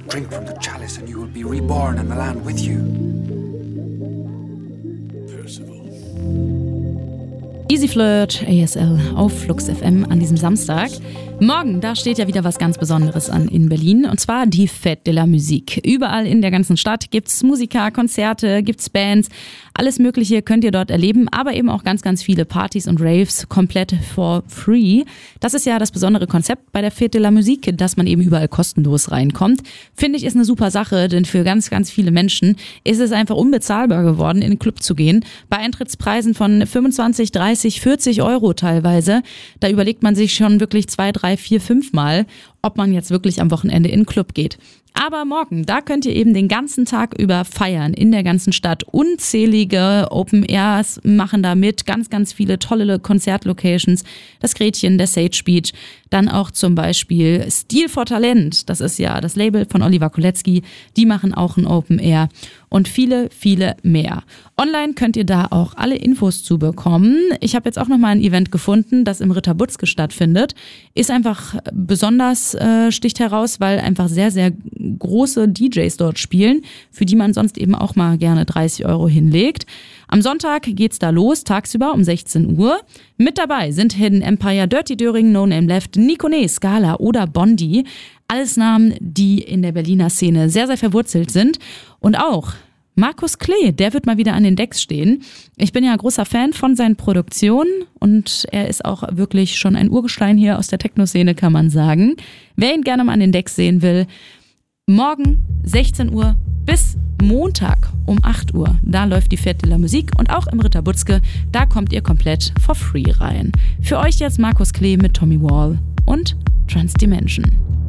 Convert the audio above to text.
Drink from the chalice and you will be reborn in the land with you. Easy Flirt, ASL auf Flux FM an diesem Samstag. Morgen, da steht ja wieder was ganz Besonderes an in Berlin, und zwar die Fête de la Musique. Überall in der ganzen Stadt gibt's Musiker, Konzerte, gibt's Bands, alles Mögliche könnt ihr dort erleben, aber eben auch ganz, ganz viele Partys und Raves komplett for free. Das ist ja das besondere Konzept bei der Fête de la Musique, dass man eben überall kostenlos reinkommt. Finde ich, ist eine super Sache, denn für ganz, ganz viele Menschen ist es einfach unbezahlbar geworden, in den Club zu gehen. Bei Eintrittspreisen von 25, 30, 40 Euro teilweise, da überlegt man sich schon wirklich 2, 3, 4, 5 Mal, ob man jetzt wirklich am Wochenende in den Club geht. Aber morgen, da könnt ihr eben den ganzen Tag über feiern in der ganzen Stadt. Unzählige Open Airs machen da mit, ganz, ganz viele tolle Konzertlocations. Das Gretchen, der Sage Beach, dann auch zum Beispiel Stil for Talent, das ist ja das Label von Oliver Kolecki, die machen auch ein Open Air und viele, viele mehr. Online könnt ihr da auch alle Infos zu bekommen. Ich habe jetzt auch nochmal ein Event gefunden, das im Ritter Butzke stattfindet. Ist einfach besonders, sticht heraus, weil einfach sehr, sehr große DJs dort spielen, für die man sonst eben auch mal gerne 30 Euro hinlegt. Am Sonntag geht's da los, tagsüber um 16 Uhr. Mit dabei sind Hidden Empire, Dirty Döring, No Name Left, Nikone, Scala oder Bondi. Alles Namen, die in der Berliner Szene sehr, sehr verwurzelt sind. Und auch Markus Klee, der wird mal wieder an den Decks stehen. Ich bin ja großer Fan von seinen Produktionen und er ist auch wirklich schon ein Urgestein hier aus der Techno-Szene, kann man sagen. Wer ihn gerne mal an den Decks sehen will, morgen 16 Uhr bis Montag um 8 Uhr, da läuft die Fête de la Musique und auch im Ritter Butzke, da kommt ihr komplett for free rein. Für euch jetzt Markus Klee mit Tommy Wall und Transdimension.